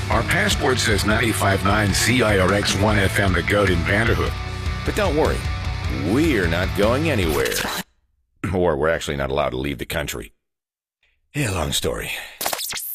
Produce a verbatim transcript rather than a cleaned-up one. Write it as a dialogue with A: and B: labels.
A: Our passport says ninety-five point nine C I R X one F M The Goat in Vanderhoof.
B: But don't worry, we're not going anywhere. Or we're actually not allowed to leave the country. Yeah, long story.